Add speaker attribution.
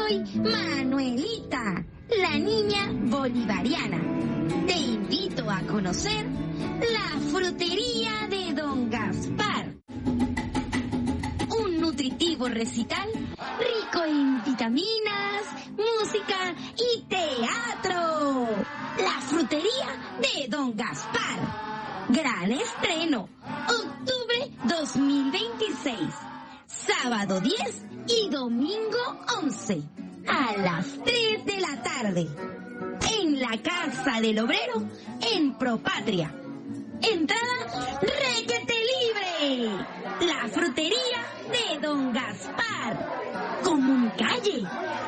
Speaker 1: Soy Manuelita, la niña bolivariana. Te invito a conocer la frutería de Don Gaspar. Un nutritivo recital rico en vitaminas, música y teatro. La frutería de Don Gaspar. Gran estreno, octubre 2026. Sábado 10 y domingo 11, a las 3 de la tarde. En la Casa del Obrero, en Propatria. Entrada requete libre. La frutería de Don Gaspar. Común Calle,